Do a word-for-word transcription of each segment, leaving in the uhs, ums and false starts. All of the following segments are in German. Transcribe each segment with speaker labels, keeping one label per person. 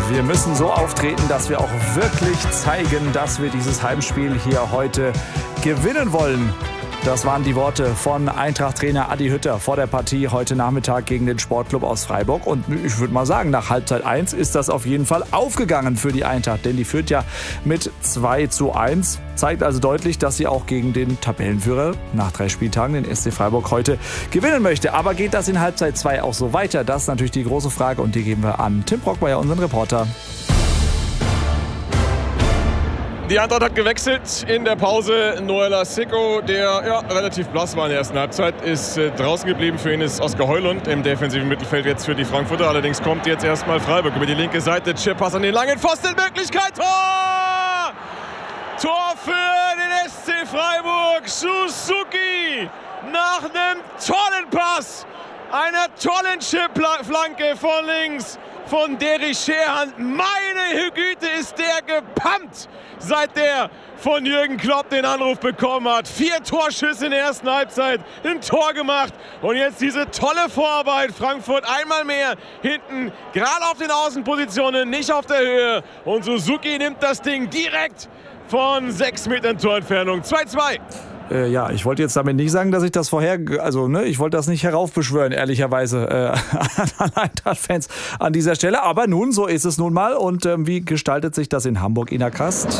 Speaker 1: Wir müssen so auftreten, dass wir auch wirklich zeigen, dass wir dieses Heimspiel hier heute gewinnen wollen. Das waren die Worte von Eintracht-Trainer Adi Hütter vor der Partie heute Nachmittag gegen den Sportclub aus Freiburg. Und ich würde mal sagen, nach Halbzeit eins ist das auf jeden Fall aufgegangen für die Eintracht. Denn die führt ja mit zwei zu eins. Zeigt also deutlich, dass sie auch gegen den Tabellenführer nach drei Spieltagen, den S C Freiburg, heute gewinnen möchte. Aber geht das in Halbzeit zwei auch so weiter? Das ist natürlich die große Frage und die geben wir an Tim Brockmeier, unseren Reporter.
Speaker 2: Die Eintracht hat gewechselt in der Pause. Noela Sicko, der ja, relativ blass war in der ersten Halbzeit, ist äh, draußen geblieben. Für ihn ist Oskar Heulund im defensiven Mittelfeld jetzt für die Frankfurter. Allerdings kommt jetzt erstmal Freiburg über die linke Seite. Chip-Pass an den langen Pfosten. Möglichkeit. Tor! Tor für den S C Freiburg. Suzuki nach einem tollen Pass. Einer tollen Chip-Flanke von links von Derrick Scherhan. Meine Güte, ist der gepumpt, seit der von Jürgen Klopp den Anruf bekommen hat. Vier Torschüsse in der ersten Halbzeit, ein Tor gemacht und jetzt diese tolle Vorarbeit. Frankfurt einmal mehr hinten, gerade auf den Außenpositionen, nicht auf der Höhe. Und Suzuki nimmt das Ding direkt von sechs Metern Torentfernung. zwei zu zwei.
Speaker 1: Äh, ja, ich wollte jetzt damit nicht sagen, dass ich das vorher, also ne, ich wollte das nicht heraufbeschwören, ehrlicherweise, äh, an Eintracht-Fans an dieser Stelle. Aber nun, so ist es nun mal. Und ähm, wie gestaltet sich das in Hamburg, Ina Kast?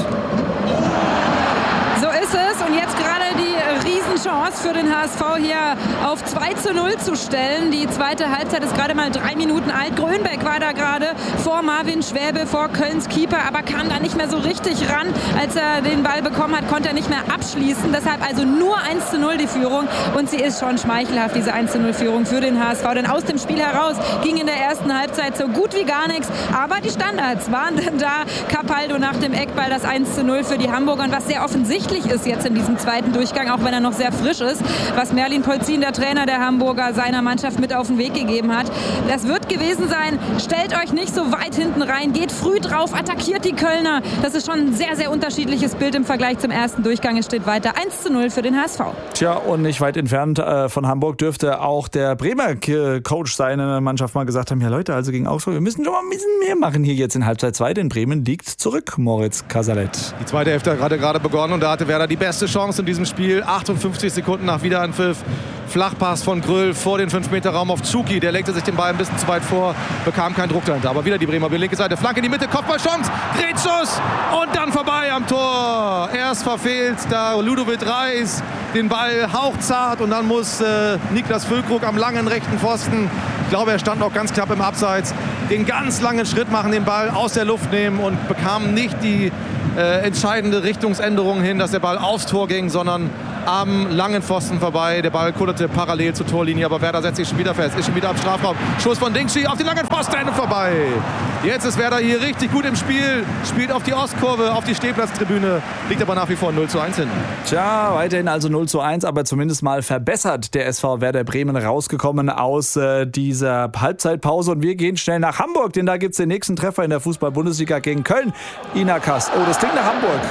Speaker 3: So ist es. Und jetzt gerade die Riesenchance für den H S V hier auf zwei zu null zu stellen. Die zweite Halbzeit ist gerade mal drei Minuten alt. Grönbeck war da gerade vor Marvin Schwäbe, vor Kölns Keeper, aber kam da nicht mehr so richtig ran. Als er den Ball bekommen hat, konnte er nicht mehr abschließen. Deshalb also nur eins zu null die Führung. Und sie ist schon schmeichelhaft, diese eins zu null Führung für den H S V. Denn aus dem Spiel heraus ging in der ersten Halbzeit so gut wie gar nichts. Aber die Standards waren dann da. Capaldo nach dem Eckball das eins zu null für die Hamburger. Und was sehr offensichtlich ist jetzt in diesem zweiten Durchgang, auch wenn er noch sehr frisch ist, was Merlin Polzin, der Trainer der Hamburger, seiner Mannschaft mit auf den Weg gegeben hat. Das wird gewesen sein, stellt euch nicht so weit hinten rein, geht früh drauf, attackiert die Kölner. Das ist schon ein sehr, sehr unterschiedliches Bild im Vergleich zum ersten Durchgang. Es steht weiter eins zu null für den H S V.
Speaker 1: Tja, und nicht weit entfernt äh, von Hamburg dürfte auch der Bremer Coach seiner Mannschaft mal gesagt haben, ja Leute, also gegen Augsburg, wir müssen schon mal ein bisschen mehr machen hier jetzt in Halbzeit zwei, denn Bremen liegt zurück, Moritz Casalet.
Speaker 4: Die zweite Hälfte hat gerade begonnen und da hatte Werder die beste Chance in diesem Spiel. achtundfünfzig Sekunden nach Wiederanpfiff. Flachpass von Grüll vor den fünf Meter Raum auf Zuki. Der legte sich den Ball ein bisschen zu weit vor, bekam keinen Druck dahinter. Aber wieder die Bremer, die linke Seite, Flanke in die Mitte, Kopfballchance, Drehschuss und dann vorbei am Tor. Erst verfehlt da Ludovic Reis den Ball hauchzart und dann muss äh, Niklas Füllkrug am langen rechten Pfosten, ich glaube, er stand noch ganz knapp im Abseits, den ganz langen Schritt machen, den Ball aus der Luft nehmen und bekam nicht die äh, entscheidende Richtungsänderung hin, dass der Ball aufs Tor ging, sondern am langen Pfosten vorbei. Der Ball kullerte parallel zur Torlinie, aber Werder setzt sich schon wieder fest, ist schon wieder am Strafraum. Schuss von Dingschi auf den langen Pfosten vorbei. Jetzt ist Werder hier richtig gut im Spiel, spielt auf die Ostkurve, auf die Stehplatztribüne, liegt aber nach wie vor null zu eins hinten.
Speaker 1: Tja, weiterhin also null zu eins, aber zumindest mal verbessert der S V Werder Bremen rausgekommen aus äh, dieser Halbzeitpause. Und wir gehen schnell nach Hamburg, denn da gibt es den nächsten Treffer in der Fußball-Bundesliga gegen Köln. Ina Kast, oh, das klingt nach Hamburg.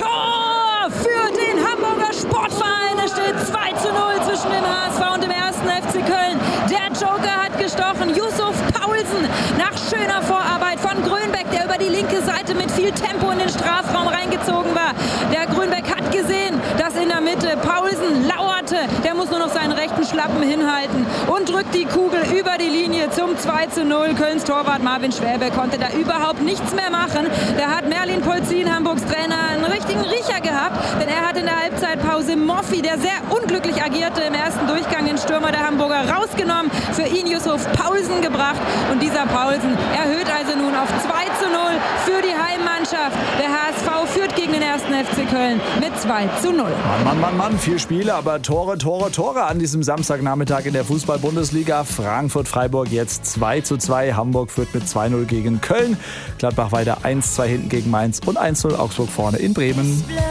Speaker 3: Tor für den Hamburger Sportverein. Es steht zwei zu null zwischen dem H S V und dem ersten F C Köln. Der Joker hat gestochen. Yusuf Paulsen nach schöner Vorarbeit von Grönbeck, der über die linke Seite mit viel Tempo in den Strafraum reingezogen war. Der Grönbeck hat gesehen, dass in der Mitte Paulsen lauerte. Der muss nur noch seinen rechten Schlappen hinhalten und drückt die Kugel über die Linie zum zwei zu null. Kölns Torwart Marvin Schwäbe konnte da überhaupt nichts mehr machen. Da hat Merlin Polzin, Hamburgs Trainer, einen richtigen Riecher gehabt, denn er hat in der Halbzeitpause Moffi, der sehr unglücklich agierte im ersten Durchgang, den Stürmer der Hamburger, rausgenommen, für ihn Yusuf Paulsen gebracht und dieser Paulsen erhöht also nun auf zwei zu null für die Heimmannschaft. Der H S V führt gegen den ersten F C Köln mit zwei zu null.
Speaker 1: Mann, Mann, Mann, Mann, vier Spiele, aber Tore, Tore, Tore an diesem Samstagnachmittag in der Fußball-Bundesliga. Frankfurt-Freiburg jetzt zwei zu zwei. Hamburg führt mit zwei null gegen Köln. Gladbach weiter eins zu zwei hinten gegen Mainz und eins zu null Augsburg vorne in Bremen.